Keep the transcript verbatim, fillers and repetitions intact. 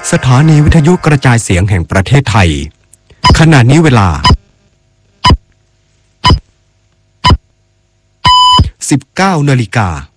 สถานีวิทยุกระจายเสียงแห่งประเทศไทยขณะนี้เวลา สิบเก้านาฬิกา